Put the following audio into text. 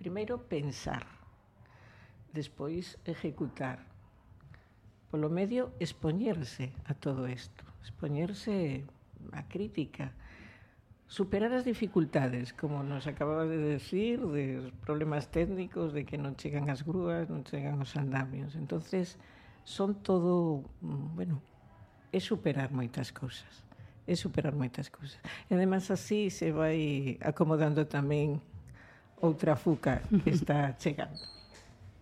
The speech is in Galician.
primeiro pensar, despois executar, polo medio expoñerse a todo isto, expoñerse a crítica, superar as dificultades, como nos acababa de decir, de problemas técnicos, de que non chegan as grúas, non chegan os andamios. Entonces, son todo, bueno, é superar moitas cousas. É superar moitas cousas. E además así se vai acomodando tamén outra fuca que está chegando.